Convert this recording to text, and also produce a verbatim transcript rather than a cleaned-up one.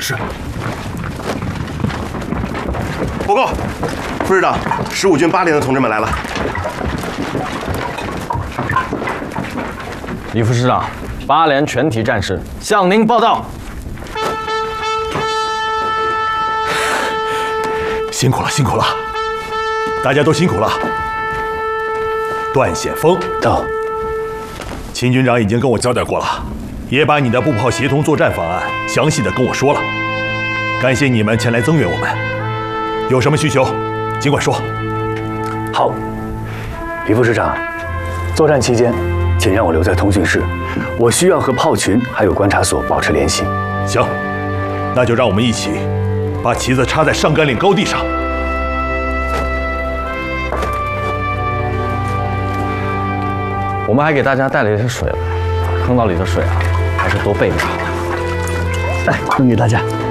是。 报告，副师长，十五军八连的同志们来了。 李副师长，八连全体战士向您报道。 辛苦了，辛苦了，大家都辛苦了。段显峰到。 秦军长已经跟我交代过了，也把你的步炮协同作战方案详细的跟我说了。感谢你们前来增援我们，有什么需求尽管说。 好，李副师长，作战期间，请让我留在通讯室，我需要和炮群还有观察所保持联系。 行，那就让我们一起把旗子插在上甘岭高地上。 我们还给大家带了一些水来，坑道里的水啊，还是多备备好。 来，分给大家。